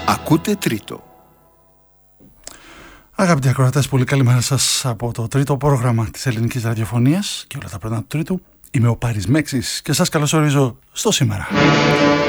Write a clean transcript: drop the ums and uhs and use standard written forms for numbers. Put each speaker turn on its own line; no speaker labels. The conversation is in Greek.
Ακούτε Τρίτο.
Αγαπητοί ακροατές, πολύ καλημέρα σας από το τρίτο πρόγραμμα της ελληνικής ραδιοφωνίας και όλα τα πρώτα του Τρίτου. Είμαι ο Πάρης Μέξης και σας καλωσορίζω στο σήμερα.